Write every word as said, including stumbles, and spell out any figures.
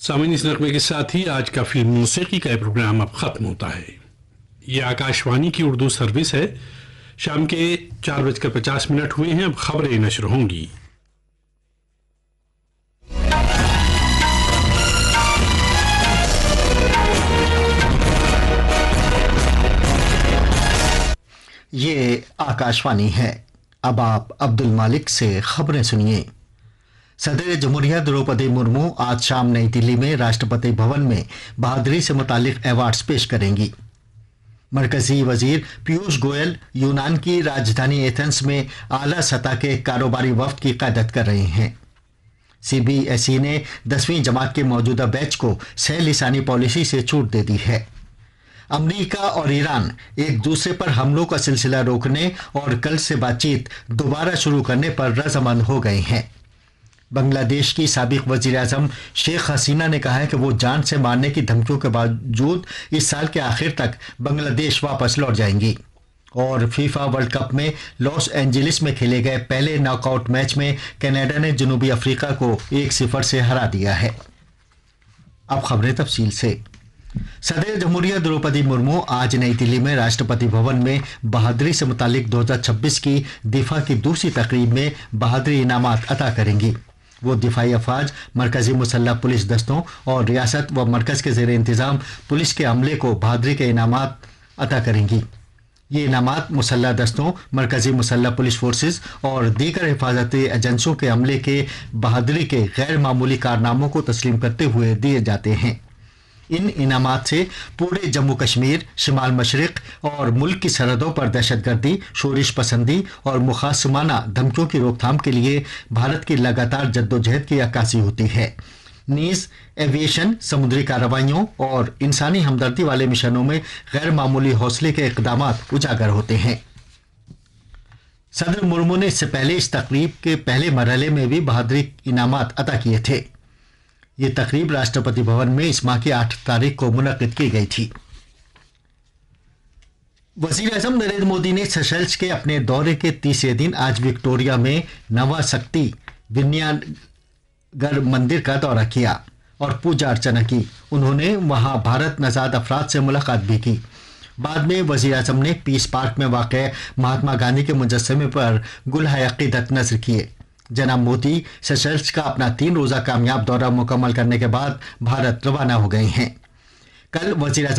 सामान्य इस नगमे के साथ ही आज का फिल्म मौसीकी का प्रोग्राम अब खत्म होता है। ये आकाशवाणी की उर्दू सर्विस है। शाम के चार बजकर पचास मिनट हुए हैं। अब खबरें नशर होंगी। ये आकाशवाणी है। अब आप अब्दुल मालिक से खबरें सुनिए। सदर जमहूरिया द्रौपदी मुर्मू आज शाम नई दिल्ली में राष्ट्रपति भवन में बहादुरी से मुतालिक अवार्ड्स पेश करेंगी। मरकजी वजीर पीयूष गोयल यूनान की राजधानी एथेंस में आला सतह के कारोबारी वफ्द की क़यादत कर रहे हैं। सीबीएसई ने दसवीं जमात के मौजूदा बैच को सह लिसानी पॉलिसी से छूट दे दी है। अमेरिका और ईरान एक दूसरे पर हमलों का सिलसिला रोकने और कल से बातचीत दोबारा शुरू करने पर रजामंद हो गए हैं। बांग्लादेश की साबिक वजीर आजम शेख हसीना ने कहा है कि वो जान से मारने की धमकियों के बावजूद इस साल के आखिर तक बांग्लादेश वापस लौट जाएंगी। और फीफा वर्ल्ड कप में लॉस एंजलिस में खेले गए पहले नॉकआउट मैच में कनाडा ने जनूबी अफ्रीका को एक सिफर से हरा दिया है। अब खबरें तफसील से। सदर जमहूरिया द्रौपदी मुर्मू आज नई दिल्ली में राष्ट्रपति भवन में बहादुरी से मुतालिक दो हज़ार छब्बीस की दिफा की दूसरी तकरीब में बहादुरी इनामात अता करेंगी। वो दिफाई अफवाज, मरकजी मुसल्लह पुलिस दस्तों और रियासत व मरकज के ज़ेर इंतज़ाम पुलिस के अमले को बहादुरी के इनामात अता करेंगी। ये इनामात मुसल्लह दस्तों, मरकजी मुसल्लह पुलिस फोर्सेस और दीगर हिफाजती एजेंसियों के अमले के बहादुरी के गैर मामूली कारनामों को तस्लीम करते हुए दिए जाते हैं। इन इनामात से पूरे जम्मू कश्मीर, शिमाल मशरिक और मुल्क की सरहदों पर दहशतगर्दी, शोरिश पसंदी और मुखासमाना धमकियों की रोकथाम के लिए भारत की लगातार जद्दोजहद की अक्कासी होती है। नीज एविएशन, समुद्री कार्रवाइयों और इंसानी हमदर्दी वाले मिशनों में गैर मामूली हौसले के इक़दामात उजागर होते हैं। सदर मुर्मू ने इससे पहले इस तकरीब के पहले मरहले में भी बहादुरी इनामात अता किए थे। ये तकरीब राष्ट्रपति भवन में इस माह की आठ तारीख को मुनक्किद की गई थी। वजीर आजम नरेंद्र मोदी ने सेशल्स के अपने दौरे के तीसरे दिन आज विक्टोरिया में नवा शक्ति विन्यागर मंदिर का दौरा किया और पूजा अर्चना की। उन्होंने वहां भारत नजाद अफराद से मुलाकात भी की। बाद में वजीर आजम ने पीस पार्क में वाक़ महात्मा गांधी के मुजस्समे पर गुलहाय अक़ीदत नज़र किए। जनाब मोदी सेशल्स का अपना तीन रोज़ा कामयाब दौरा मुकम्मल करने के बाद भारत रवाना हो गए हैं। कल वज़ीर